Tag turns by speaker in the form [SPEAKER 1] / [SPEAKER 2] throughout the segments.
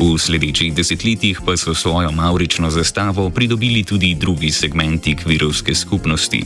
[SPEAKER 1] V sledečih desetletjih pa so svojo mavrično zastavo pridobili tudi drugi segmenti kvirovske skupnosti.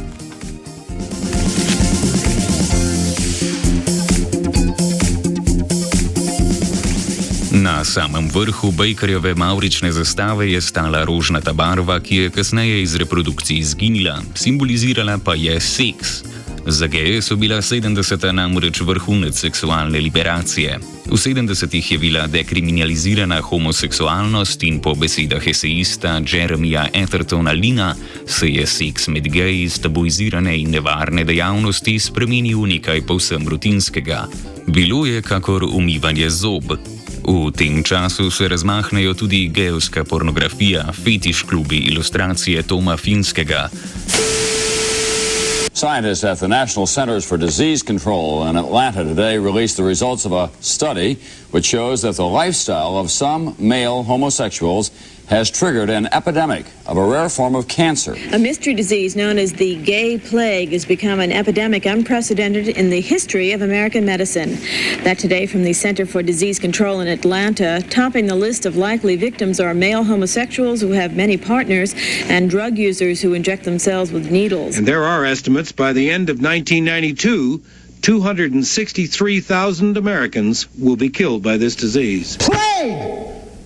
[SPEAKER 1] Na samem vrhu Bakerjeve mavrične zastave je stala rožnata barva, ki je kasneje iz reprodukcij izginila, simbolizirala pa je seks. Za geje so bila 70. namreč vrhunec seksualne liberacije. V 70. je bila dekriminalizirana homoseksualnost in po besedah eseista Jeremija Athertona Lina se je seks med geji iz tabuizirane in nevarne dejavnosti spremenil v nekaj povsem rutinskega. Bilo je kakor umivanje zob. V tem času se razmahnejo tudi gejevska pornografija, fetiš klubi, ilustracije Toma Finskega.
[SPEAKER 2] Scientists at the National Centers for Disease Control in Atlanta today released the results of a study which shows that the lifestyle of some male homosexuals has triggered an epidemic of a rare form of cancer.
[SPEAKER 3] A mystery disease known as the gay plague has become an epidemic unprecedented in the history of American medicine. That today from the Center for Disease Control in Atlanta, topping the list of likely victims are male homosexuals who have many partners and drug users who inject themselves with needles.
[SPEAKER 4] And there are estimates by the end of 1992, 263,000 Americans will be killed by this disease.
[SPEAKER 5] Plague!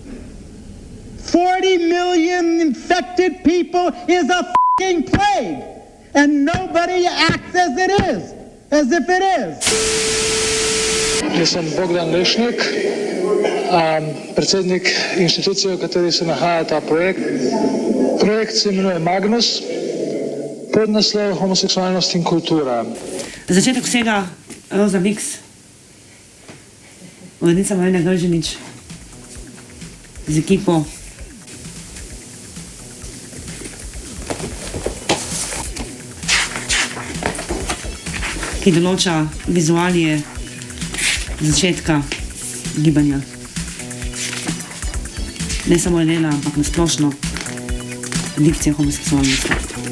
[SPEAKER 5] 40 million infected people is a f***ing plague, and nobody acts as if it is.
[SPEAKER 6] Jaz sem Bogdan Lešnik, predsednik inštitucije, v kateri se nahaja ta projekt. Projekt se imenuje Magnus, podnaslov homoseksualnost in kultura.
[SPEAKER 7] Začetek vsega Roza Viks, urednica Marina Gržinič z ekipo. Ki določa vizualije začetka gibanja. Ne samo Elena, ampak nasplošno dikcija homoseksualnosti.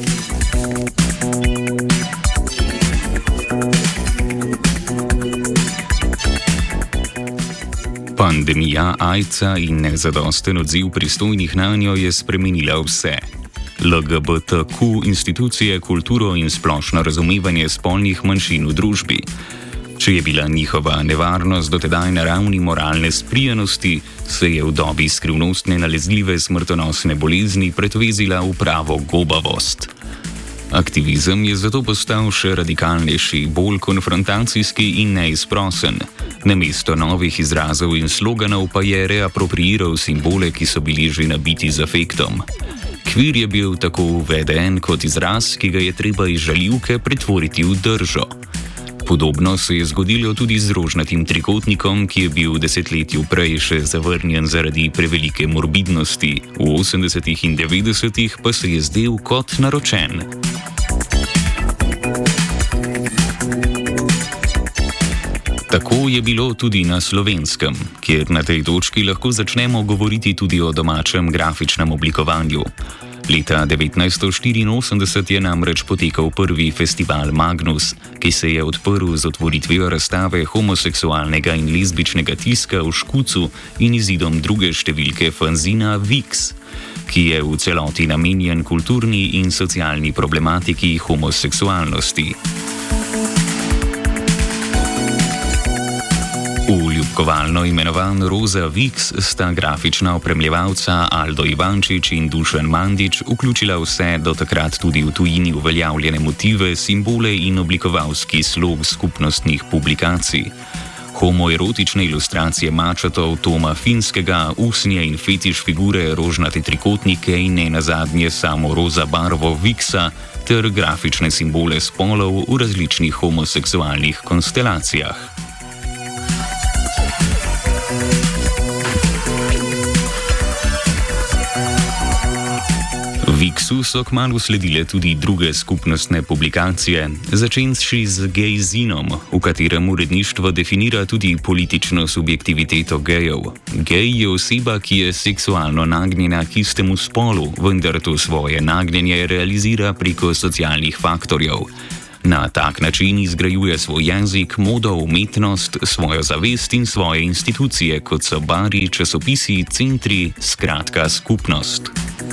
[SPEAKER 1] Pandemija AIDS-a in nezadosten odziv pristojnih nanjo je spremenila vse. LGBTQ institucije, kulturo in splošno razumevanje spolnih manjšin v družbi. Če je bila njihova nevarnost dotedaj na ravni moralne sprijanosti, se je v dobi skrivnostne nalezljive smrtonosne bolezni pretvezila v pravo gobavost. Aktivizem je zato postal še radikalnejši, bolj konfrontacijski in neizprosen. Namesto novih izrazov in sloganov pa je reapropriiral simbole, ki so bili že nabiti z afektom. Kvir je bil tako uveden kot izraz, ki ga je treba iz žaljivke pretvoriti v držo. Podobno se je zgodilo tudi z rožnatim trikotnikom, ki je bil v desetletju prej še zavrnjen zaradi prevelike morbidnosti, v 80. in 90. pa se je zdel kot naročen. Tako je bilo tudi na Slovenskem, kjer na tej točki lahko začnemo govoriti tudi o domačem grafičnem oblikovanju. Leta 1984 je namreč potekal prvi festival Magnus, ki se je odprl z otvoritvijo razstave homoseksualnega in lezbičnega tiska v Škucu in izidom druge številke fanzina Viks, ki je v celoti namenjen kulturni in socialni problematiki homoseksualnosti. V ljubkovalno imenovan Roza Viks sta grafična opremljevalca Aldo Ivančič in Dušan Mandić vključila vse do takrat tudi v tujini uveljavljene motive, simbole in oblikovalski slog skupnostnih publikacij. Homoerotične ilustracije mačatov Toma Finskega, usnje in fetiš figure, rožnate trikotnike in ne nazadnje samo roza barvo Viksa ter grafične simbole spolov v različnih homoseksualnih konstelacijah. Viksu so kmalu sledile tudi druge skupnostne publikacije, začenši z gejzinom, v katerem uredništvo definira tudi politično subjektiviteto gejev. Gej je oseba, ki je seksualno nagnjena k istemu spolu, vendar to svoje nagnjenje realizira preko socialnih faktorjev. Na tak način izgrajuje svoj jezik, modo, umetnost, svojo zavest in svoje institucije, kot so bari, časopisi, centri, skratka skupnost.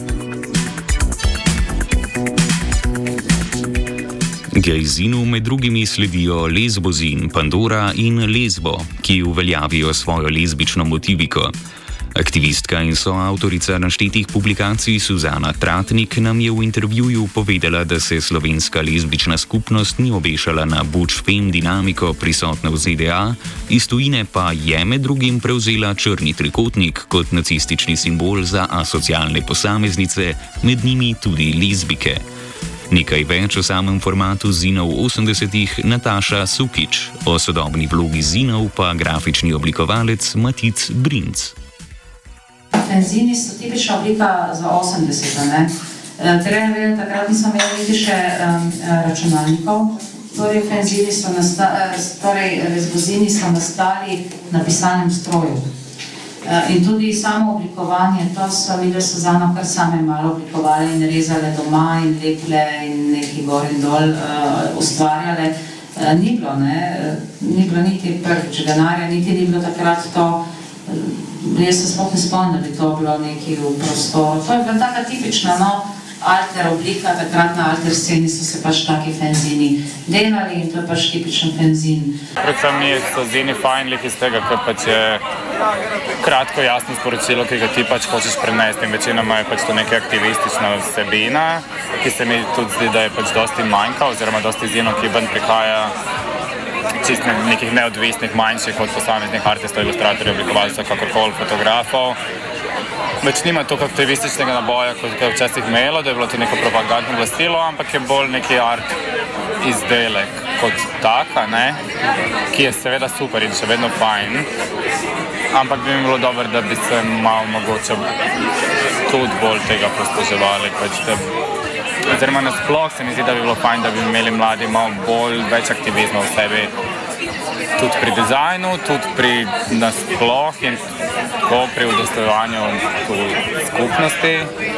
[SPEAKER 1] Gejzinu med drugimi sledijo Lesbozin, Pandora in Lesbo, ki uveljavijo svojo lezbično motiviko. Aktivistka in soavtorica naštetih publikacij Suzana Tratnik nam je v intervjuju povedala, da se slovenska lezbična skupnost ni obešala na Butch Fame dinamiko prisotno v ZDA, iz tujine pa je med drugim prevzela črni trikotnik kot nacistični simbol za asocialne posameznice, med njimi tudi lezbike. Nekaj več o samem formatu zinov 80-ih Nataša Sukič, o sodobni vlogi zinov pa grafični oblikovalec Matic Brinc.
[SPEAKER 8] Fanzini so tipična oblika za 80-te, ne? Treba vedeti, takrat nismo imeli niti še računalnikov. Torej, fanzini so lesbozini so nastali na pisalnem stroju. In tudi samo oblikovanje, to so videli Suzano kar same malo oblikovali in rezale doma in lepile in neki gor in dol ustvarjale. Ni bilo, ne? Ni bilo niti prvič denarja, niti ni bilo takrat to. Jaz se sploh ne spomnim, da bi to bilo nekaj v prostoru. To je bila taka tipična, alter oblika, takrat na alter sceni so se pač taki fanzini delali in to je pač tipičen fanzin.
[SPEAKER 9] Predvsem mi so zini fajn iz tega, ker pač je kratko jasno sporočilo, ki ga ti pač hočeš prenesti in večinoma je pač to neka aktivistična vsebina, ki se mi tudi zdi, da je pač dosti manjka oziroma dosti zinov, ki ven prihaja čist nekih neodvisnih, manjših od posameznih artistov, ilustratorjev, oblikovalcev, kakorkoli fotografov. Več nima toliko aktivističnega naboja, kot je včasih imelo, da je bilo to neko propagandno glasilo, ampak je bolj neki art izdelek kot taka, ne? Ki je seveda super in še vedno fajn, ampak bi mi bilo dobro, da bi se malo mogoče tudi bolj tega posluževali, pač da oziroma nasploh se mi zdi, da bi bilo fajn, da bi imeli mladi malo bolj več aktivizma v sebi, tudi pri dizajnu, tudi pri nasploh in tako pri udostovanju skupnosti.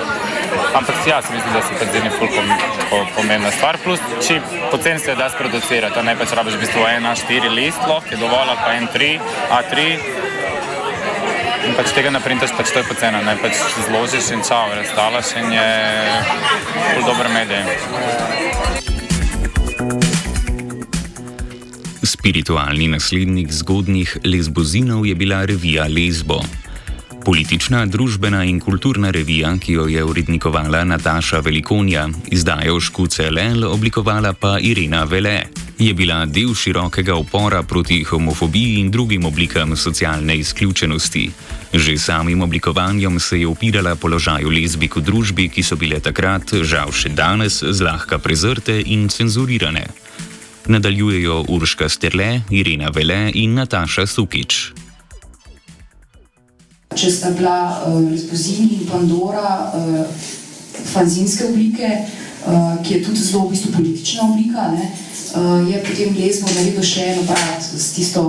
[SPEAKER 9] Ampak ja, se mi zdi, da se pa zdi ful pomembna stvar, plus či poceni se da sproducirati, ne pač rabiš v bistvu en A4 list, lahko je dovolj, pa en A3, in pač tega naprintaš, pač to je pocena, ne pač zložiš in čao, razstalaš in je ful dober medij.
[SPEAKER 1] Spiritualni naslednik zgodnjih lesbozinov je bila revija Lesbo. Politična, družbena in kulturna revija, ki jo je urednikovala Nataša Velikonja, izdajo Škuce LL oblikovala pa Irena Vele, je bila del širokega upora proti homofobiji in drugim oblikam socialne izključenosti. Že samim oblikovanjem se je upirala položaju lezbik v družbi, ki so bile takrat, žal še danes, zlahka prezrte in cenzurirane. Nadaljujejo Urška Sterle, Irena Vele in Nataša Sukič.
[SPEAKER 10] Če sta bila Lesbozin in Pandora fanzinske oblike, ki je tudi zelo v bistvu politična oblika, ne, je potem Lesbo naredil še en obrat s tisto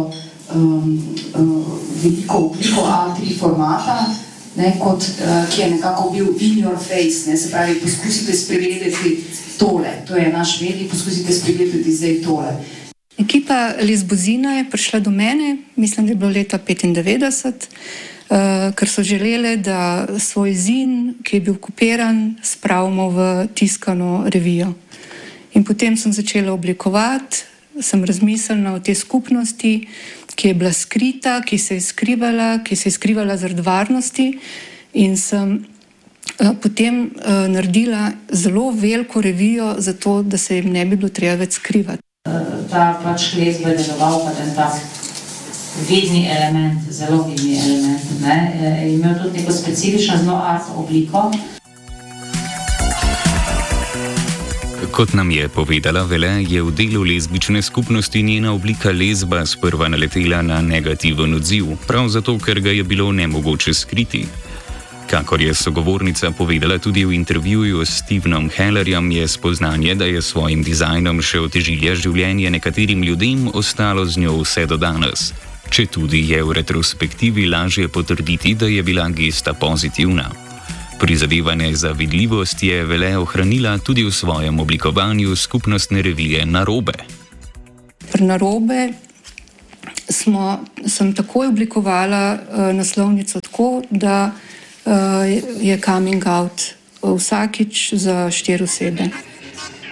[SPEAKER 10] veliko obliko A3 formata, ne, kot, ki je nekako bil in your face, ne, se pravi, poskusite spregledati tole, to je naš medij, poskusite spregledati zdaj tole.
[SPEAKER 11] Ekipa Lesbozina je prišla do mene, mislim, da je bilo leta 1995, ker so želeli, da svoj zin, ki je bil kopiran, spravimo v tiskano revijo. In potem sem začela oblikovati, sem razmislila o tej skupnosti, ki je bila skrita, ki se je skrivala zaradi varnosti in sem potem naredila zelo veliko revijo za to, da se jim ne bi bilo treba več skrivati.
[SPEAKER 8] Ta pač Lesbo je deloval pa ten tak vidni element, zelo vidni element, ne? Imel tudi neko specifično zelo art obliko.
[SPEAKER 1] Kot nam je povedala Vele, je v delu lezbične skupnosti njena oblika lesba sprva naletela na negativen odziv, prav zato, ker ga je bilo nemogoče skriti. Kakor je sogovornica povedala tudi v intervjuju s Stevenom Hellerjem, je spoznanje, da je svojim dizajnom še otežila življenje nekaterim ljudem, ostalo z njo vse do danes. Četudi je v retrospektivi lažje potrditi, da je bila gesta pozitivna. Prizadevanje za vidljivost je Vele ohranila tudi v svojem oblikovanju skupnostne revije Narobe.
[SPEAKER 11] Pri Narobe sem takoj oblikovala naslovnico tako, da je coming out vsakič za 4 osebe.